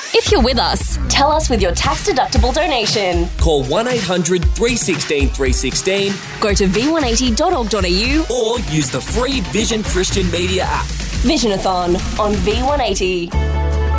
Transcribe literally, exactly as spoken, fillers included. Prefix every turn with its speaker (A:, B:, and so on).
A: If you're with us, tell us with your tax-deductible donation.
B: Call one eight hundred three one six three one six,
A: Go to v one eighty dot org dot a u
B: or use the free Vision Christian Media app.
A: Visionathon on V one eighty.